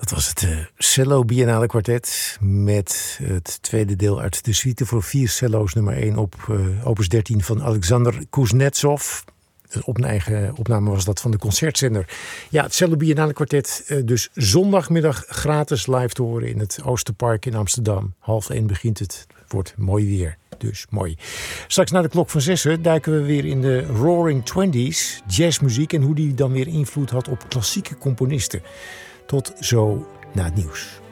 Dat was het Cello Biennale Quartet met het tweede deel uit de suite voor 4 cello's nummer 1 op opus 13 van Alexander Kuznetsov. Op een eigen opname was dat van de concertzender. Ja, het Cello Biennale Quartet dus zondagmiddag gratis live te horen in het Oosterpark in Amsterdam. 12:30 begint het. Het wordt mooi weer, dus mooi. Straks na de klok van 6 duiken we weer in de Roaring Twenties, jazzmuziek en hoe die dan weer invloed had op klassieke componisten. Tot zo na het nieuws.